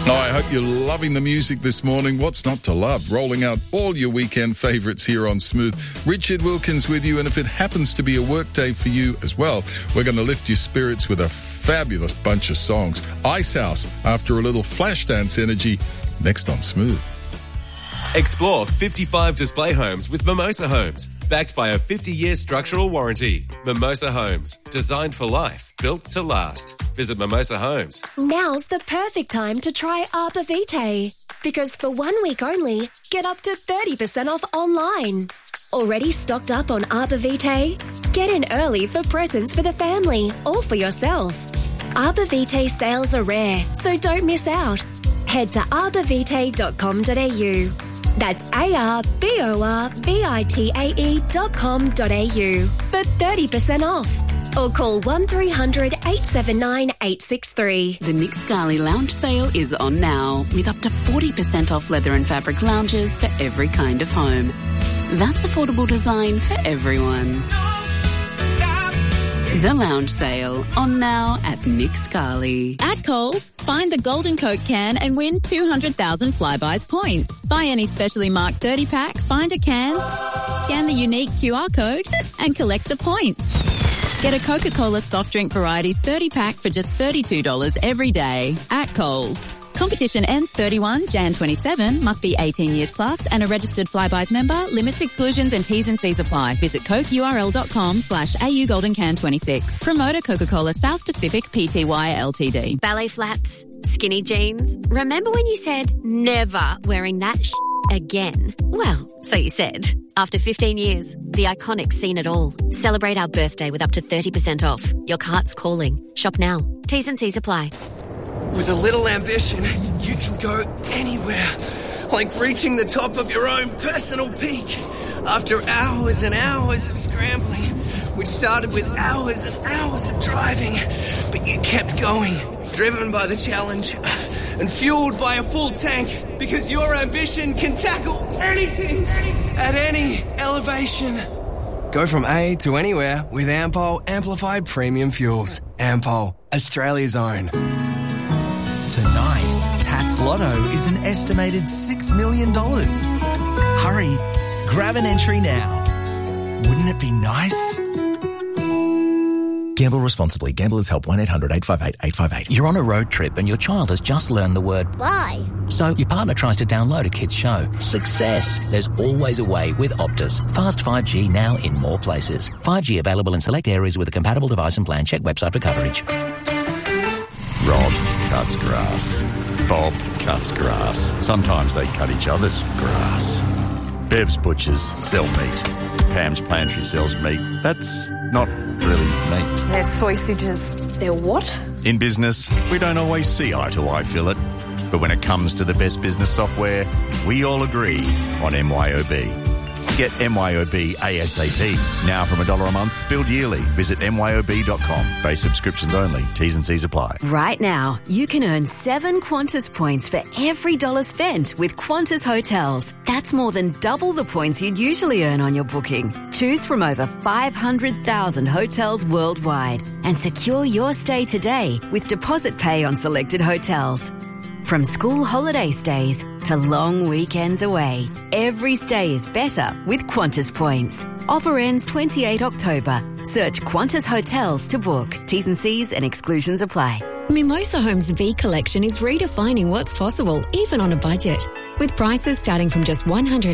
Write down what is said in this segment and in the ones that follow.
Oh, I hope you're loving the music this morning. What's not to love? Rolling out all your weekend favourites here on Smooth. Richard Wilkins with you, and if it happens to be a work day for you as well, we're going to lift your spirits with a fabulous bunch of songs. Ice House, after a little flash dance energy, next on Smooth. Explore 55 display homes with Mimosa Homes. Backed by a 50-year structural warranty. Mimosa Homes. Designed for life. Built to last. Visit Mimosa Homes. Now's the perfect time to try Arbor Vitae. Because for 1 week only, get up to 30% off online. Already stocked up on Arbor Vitae? Get in early for presents for the family or for yourself. Arbor Vitae sales are rare, so don't miss out. Head to arborvitae.com.au. That's arborvitae.com.au for 30% off. Or call 1300 879 863. The Nick Scali Lounge Sale is on now, with up to 40% off leather and fabric lounges for every kind of home. That's affordable design for everyone. The Lounge Sale, on now at Nick Scali. At Coles, find the Golden Coke can and win 200,000 Flybuys points. Buy any specially marked 30-pack, find a can, scan the unique QR code and collect the points. Get a Coca-Cola soft drink varieties 30-pack for just $32 every day at Coles. Competition ends 31 Jan 27. Must be 18 years plus and a registered Flybuys member. Limits, exclusions and T's and C's apply. Visit cokeurl.com/AU Golden Can 26. Promoter Coca-Cola South Pacific Pty Ltd. Ballet flats, skinny jeans. Remember when you said never wearing that again? Well, so you said. After 15 years, the Iconic's seen it all. Celebrate our birthday with up to 30% off. Your cart's calling. Shop now. T's and C's apply. With a little ambition, you can go anywhere. Like reaching the top of your own personal peak. After hours and hours of scrambling, which started with hours and hours of driving, but you kept going, driven by the challenge and fueled by a full tank, because your ambition can tackle anything at any elevation. Go from A to anywhere with Ampol Amplified Premium Fuels. Ampol, Australia's own. Tonight, Tats Lotto is an estimated $6 million. Hurry, grab an entry now. Wouldn't it be nice? Gamble responsibly. Gamblers Help 1-800-858-858. You're on a road trip and your child has just learned the word bye. So your partner tries to download a kid's show. Success. There's always a way with Optus. Fast 5G now in more places. 5G available in select areas with a compatible device and plan. Check website for coverage. Rob cuts grass. Bob cuts grass. Sometimes they cut each other's grass. Bev's Butchers sell meat. Pam's Pantry sells meat. That's not really meat. They're sausages. They're what? In business, we don't always see eye to eye, Philip. But when it comes to the best business software, we all agree on MYOB. Get MYOB ASAP. Now from $1 a month, billed yearly. Visit myob.com. Base subscriptions only. T's and C's apply. Right now, you can earn 7 Qantas points for every $1 spent with Qantas Hotels. That's more than double the points you'd usually earn on your booking. Choose from over 500,000 hotels worldwide and secure your stay today with deposit pay on selected hotels. From school holiday stays to long weekends away, every stay is better with Qantas points. Offer ends 28 October. Search Qantas Hotels to book. T's and C's and exclusions apply. Mimosa Homes V Collection is redefining what's possible, even on a budget. With prices starting from just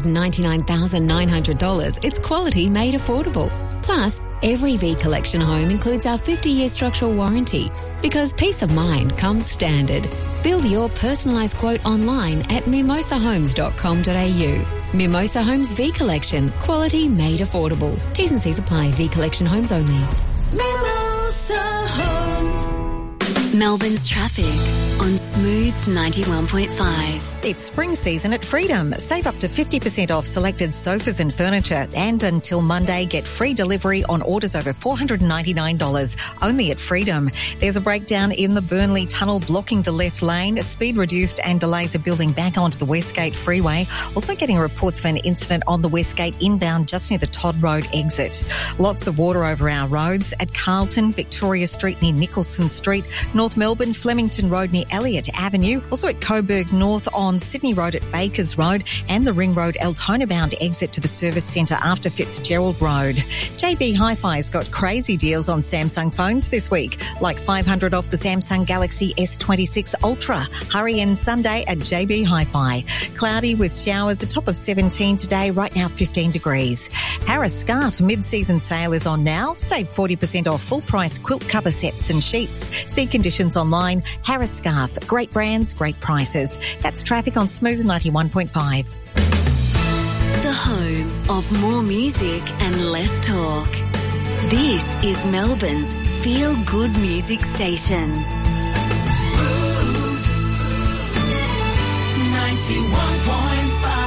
$199,900, it's quality made affordable. Plus, every V Collection home includes our 50-year structural warranty, because peace of mind comes standard. Build your personalised quote online at mimosahomes.com.au. Mimosa Homes V Collection. Quality made affordable. T's and C's apply. V Collection homes only. Mimosa Homes. Melbourne's traffic on Smooth 91.5. It's spring season at Freedom. Save up to 50% off selected sofas and furniture, and until Monday, get free delivery on orders over $499 only at Freedom. There's a breakdown in the Burnley Tunnel blocking the left lane. Speed reduced and delays are building back onto the Westgate Freeway. Also getting reports of an incident on the Westgate inbound just near the Todd Road exit. Lots of water over our roads at Carlton, Victoria Street near Nicholson Street, North Melbourne, Flemington Road near near Elliott Avenue, also at Coburg North on Sydney Road at Bakers Road, and the Ring Road Altona bound exit to the service centre after Fitzgerald Road. JB Hi-Fi's got crazy deals on Samsung phones this week, like $500 off the Samsung Galaxy S26 Ultra. Hurry in Sunday at JB Hi-Fi. Cloudy with showers, a top of 17 today, right now 15 degrees. Harris Scarf mid-season sale is on now. Save 40% off full-price quilt cover sets and sheets. See conditions online. Harris Scarf. Great brands, great prices. That's traffic on Smooth 91.5. The home of more music and less talk. This is Melbourne's feel-good music station. Smooth 91.5.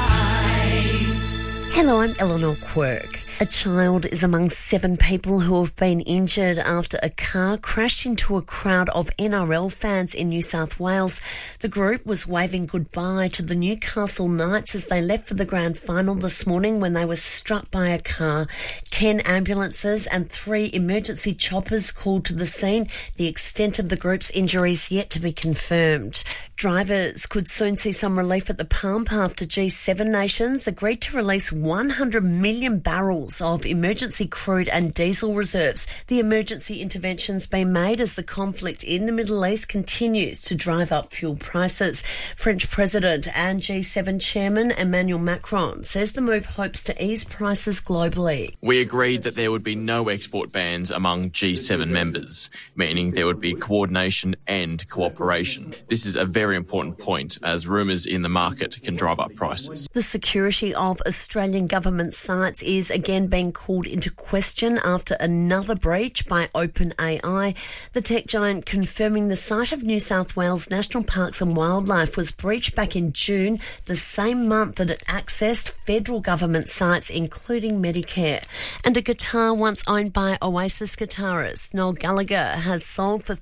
Hello, I'm Eleanor Quirk. A child is among 7 people who have been injured after a car crashed into a crowd of NRL fans in New South Wales. The group was waving goodbye to the Newcastle Knights as they left for the grand final this morning when they were struck by a car. 10 ambulances and 3 emergency choppers called to the scene. The extent of the group's injuries yet to be confirmed. Drivers could soon see some relief at the pump after G7 nations agreed to release 100 million barrels of emergency crude and diesel reserves. The emergency intervention's been made as the conflict in the Middle East continues to drive up fuel prices. French President and G7 Chairman Emmanuel Macron says the move hopes to ease prices globally. We agreed that there would be no export bans among G7 members, meaning there would be coordination and cooperation. This is a very important point as rumours in the market can drive up prices. The security of Australian government sites is again being called into question after another breach by OpenAI. The tech giant confirming the site of New South Wales National Parks and Wildlife was breached back in June, the same month that it accessed federal government sites, including Medicare. And a guitar once owned by Oasis guitarist Noel Gallagher has sold for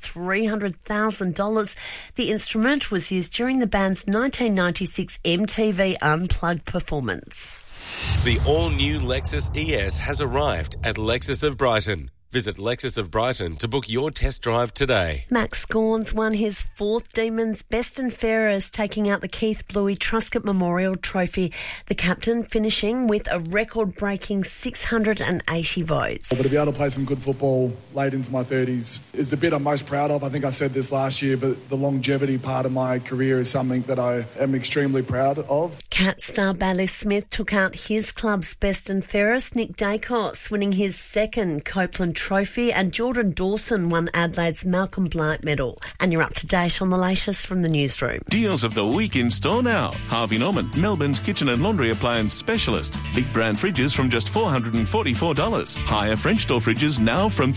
$300,000. The instrument was used during the band's 1996 MTV Unplugged performance. The all-new Lexus ES has arrived at Lexus of Brighton. Visit Lexus of Brighton to book your test drive today. Max Gaunce won his 4th Demons Best and Fairest, taking out the Keith Bluey Truscott Memorial Trophy. The captain finishing with a record-breaking 680 votes. But to be able to play some good football late into my 30s is the bit I'm most proud of. I think I said this last year, but the longevity part of my career is something that I am extremely proud of. Cat star Bailey Smith took out his club's Best and Fairest. Nick Dacos winning his 2nd Copeland Trophy, and Jordan Dawson won Adelaide's Malcolm Blight Medal. And you're up to date on the latest from the newsroom. Deals of the week in store now. Harvey Norman, Melbourne's kitchen and laundry appliance specialist. Big brand fridges from just $444. Higher French door fridges now from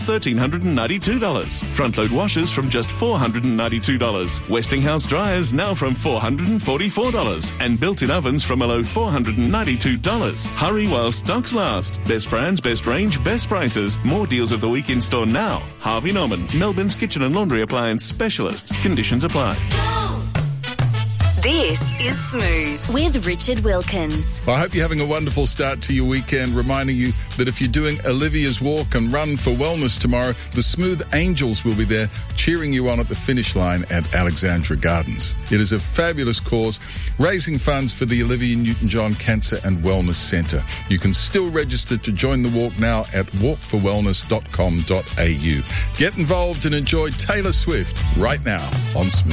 $1,392. Front load washers from just $492. Westinghouse dryers now from $444. And built-in ovens from a low $492. Hurry while stocks last. Best brands, best range, best prices. More deals of the week in store now. Harvey Norman, Melbourne's kitchen and laundry appliance specialist. Conditions apply. This is Smooth with Richard Wilkins. I hope you're having a wonderful start to your weekend, reminding you that if you're doing Olivia's Walk and Run for Wellness tomorrow, the Smooth Angels will be there cheering you on at the finish line at Alexandra Gardens. It is a fabulous cause, raising funds for the Olivia Newton-John Cancer and Wellness Centre. You can still register to join the walk now at walkforwellness.com.au. Get involved and enjoy Taylor Swift right now on Smooth.